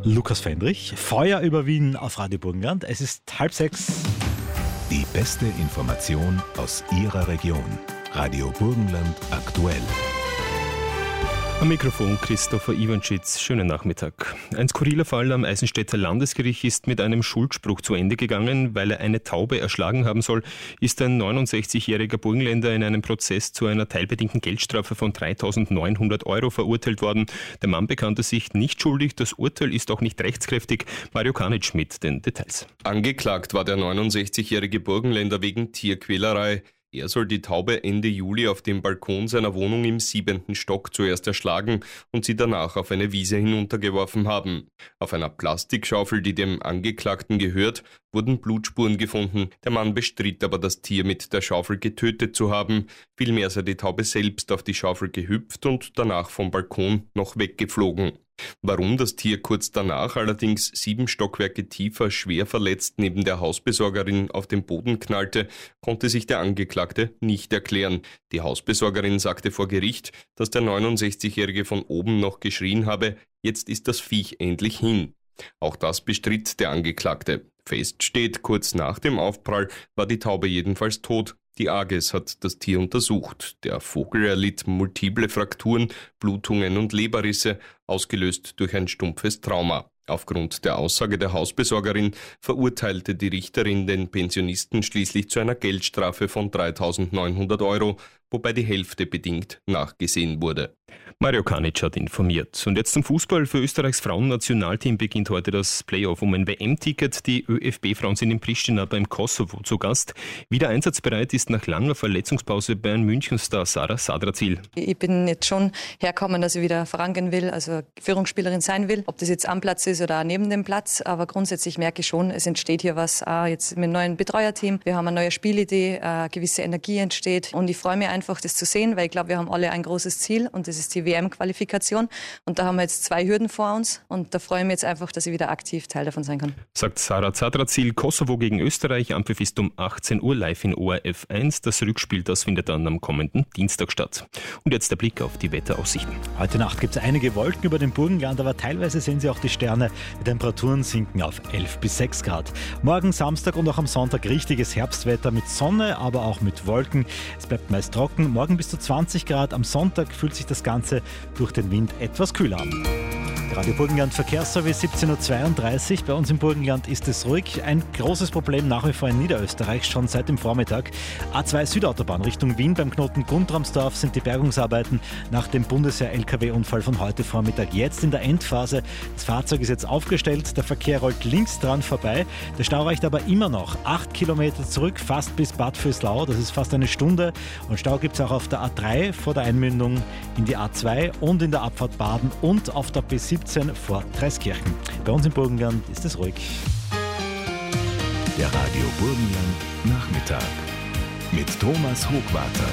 Lukas Fendrich, Feuer über Wien auf Radio Burgenland. Es ist 5:30. Die beste Information aus Ihrer Region. Radio Burgenland aktuell. Am Mikrofon Christopher Iwanschitz. Schönen Nachmittag. Ein skurriler Fall am Eisenstädter Landesgericht ist mit einem Schuldspruch zu Ende gegangen. Weil er eine Taube erschlagen haben soll, ist ein 69-jähriger Burgenländer in einem Prozess zu einer teilbedingten Geldstrafe von 3.900 € verurteilt worden. Der Mann bekannte sich nicht schuldig. Das Urteil ist auch nicht rechtskräftig. Mario Kanic mit den Details. Angeklagt war der 69-jährige Burgenländer wegen Tierquälerei. Er soll die Taube Ende Juli auf dem Balkon seiner Wohnung im 7. Stock zuerst erschlagen und sie danach auf eine Wiese hinuntergeworfen haben. Auf einer Plastikschaufel, die dem Angeklagten gehört, wurden Blutspuren gefunden. Der Mann bestritt aber, das Tier mit der Schaufel getötet zu haben. Vielmehr sei die Taube selbst auf die Schaufel gehüpft und danach vom Balkon noch weggeflogen. Warum das Tier kurz danach, allerdings 7 Stockwerke tiefer, schwer verletzt neben der Hausbesorgerin auf den Boden knallte, konnte sich der Angeklagte nicht erklären. Die Hausbesorgerin sagte vor Gericht, dass der 69-Jährige von oben noch geschrien habe, jetzt ist das Viech endlich hin. Auch das bestritt der Angeklagte. Fest steht, kurz nach dem Aufprall war die Taube jedenfalls tot. Die AGES hat das Tier untersucht. Der Vogel erlitt multiple Frakturen, Blutungen und Leberrisse, ausgelöst durch ein stumpfes Trauma. Aufgrund der Aussage der Hausbesorgerin verurteilte die Richterin den Pensionisten schließlich zu einer Geldstrafe von 3.900 €, wobei die Hälfte bedingt nachgesehen wurde. Mario Kanic hat informiert. Und jetzt zum Fußball. Für Österreichs Frauennationalteam beginnt heute das Playoff um ein WM-Ticket. Die ÖFB-Frauen sind in Pristina beim Kosovo zu Gast. Wieder einsatzbereit ist nach langer Verletzungspause Bayern München-Star Sara Sadrazil. Ich bin jetzt schon hergekommen, dass ich wieder vorangehen will, also Führungsspielerin sein will. Ob das jetzt am Platz ist oder auch neben dem Platz. Aber grundsätzlich merke ich schon, es entsteht hier was auch jetzt mit einem neuen Betreuerteam. Wir haben eine neue Spielidee, eine gewisse Energie entsteht. Und ich freue mich einfach, das zu sehen, weil ich glaube, wir haben alle ein großes Ziel und das ist die WM-Qualifikation. Und da haben wir jetzt 2 Hürden vor uns und da freue ich mich jetzt einfach, dass ich wieder aktiv Teil davon sein kann. Sagt Sara Sadrazil. Kosovo gegen Österreich. Anpfiff ist um 18 Uhr live in ORF 1. Das Rückspiel, das findet dann am kommenden Dienstag statt. Und jetzt der Blick auf die Wetteraussichten. Heute Nacht gibt es einige Wolken über dem Burgenland, aber teilweise sehen Sie auch die Sterne. Die Temperaturen sinken auf 11 bis 6 Grad. Morgen Samstag und auch am Sonntag richtiges Herbstwetter mit Sonne, aber auch mit Wolken. Es bleibt meist trocken. Morgen bis zu 20 Grad. Am Sonntag fühlt sich das Ganze durch den Wind etwas kühler an. Radio Burgenland Verkehrsservice 17.32 Uhr. Bei uns im Burgenland ist es ruhig. Ein großes Problem nach wie vor in Niederösterreich, schon seit dem Vormittag. A2 Südautobahn Richtung Wien beim Knoten Guntramsdorf sind die Bergungsarbeiten nach dem Bundesheer-LKW-Unfall von heute Vormittag jetzt in der Endphase. Das Fahrzeug ist jetzt aufgestellt, der Verkehr rollt links dran vorbei. Der Stau reicht aber immer noch 8 Kilometer zurück, fast bis Bad Vöslau. Das ist fast eine Stunde. Und Stau gibt es auch auf der A3 vor der Einmündung in die A2 und in der Abfahrt Baden und auf der B17 vor Treskirchen. Bei uns im Burgenland ist es ruhig. Der Radio Burgenland Nachmittag mit Thomas Hochwarter.